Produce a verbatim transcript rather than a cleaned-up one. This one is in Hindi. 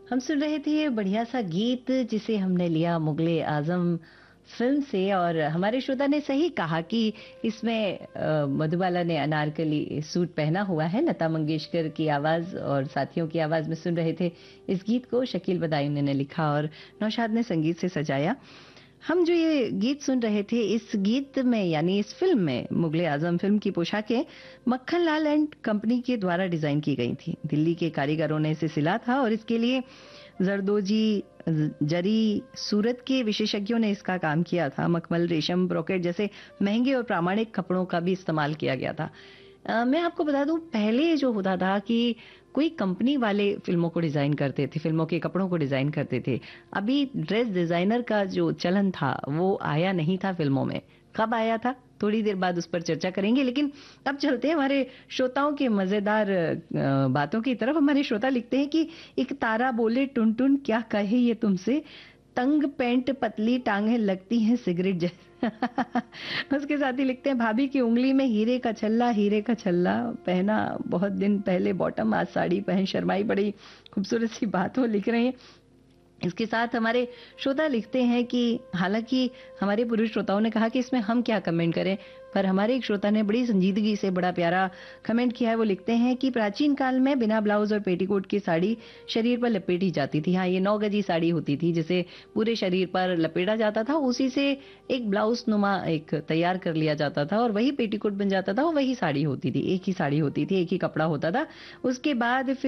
हम सुन रहे थे ये बढ़िया सा गीत जिसे हमने लिया मुगले आजम फिल्म से। और हमारे श्रोता ने सही कहा कि इसमें अ, मधुबाला ने अनारकली सूट पहना हुआ है। लता मंगेशकर की आवाज और साथियों की आवाज में सुन रहे थे इस गीत को। शकील बदायूं ने लिखा और नौशाद ने संगीत से सजाया। हम जो ये गीत सुन रहे थे, इस गीत में यानी इस फिल्म में मुगले आजम फिल्म की पोशाकें मक्खन लाल एंड कंपनी के द्वारा डिजाइन की गई थी। दिल्ली के कारीगरों ने इसे सिला था और इसके लिए जरदोजी, जरी, सूरत के विशेषज्ञों ने इसका काम किया था। मखमल, रेशम, ब्रोकेट जैसे महंगे और प्रामाणिक कपड़ों का भी इस्तेमाल किया गया था। अ, मैं आपको बता दूं, पहले जो होता था कि कोई कंपनी वाले फिल्मों को डिजाइन करते थे, फिल्मों के कपड़ों को डिजाइन करते थे। अभी ड्रेस डिजाइनर का जो चलन था वो आया नहीं था फिल्मों में। कब आया था, थोड़ी देर बाद उस पर चर्चा करेंगे। लेकिन अब चलते हैं हमारे श्रोताओं के मजेदार अ, बातों की तरफ। हमारे श्रोता लिखते हैं कि एक तारा बोले टुन टुन क्या कहे ये तुमसे, तंग पैंट पतली टांगे लगती हैं सिगरेट जैसे। उसके साथ ही लिखते हैं, भाभी की उंगली में हीरे का छल्ला, हीरे का छल्ला पहना बहुत दिन पहले बॉटम, आज साड़ी पहन शर्माई। बड़ी खूबसूरत सी बात वो लिख रहे हैं। इसके साथ हमारे श्रोता लिखते हैं कि हालांकि हमारे पुरुष श्रोताओं ने कहा कि इसमें हम क्या कमेंट करें, पर हमारे एक श्रोता ने बड़ी संजीदगी से बड़ा प्यारा कमेंट किया है। वो लिखते हैं कि प्राचीन काल में बिना ब्लाउज और पेटीकोट की साड़ी शरीर पर लपेटी जाती थी। हाँ, ये नौ गजी साड़ी होती थी जिसे पूरे शरीर पर लपेटा जाता था। उसी से एक ब्लाउज नुमा एक तैयार कर लिया जाता था और वही पेटीकोट बन जाता था और वही साड़ी होती थी। एक ही साड़ी होती थी, एक ही कपड़ा होता था। उसके बाद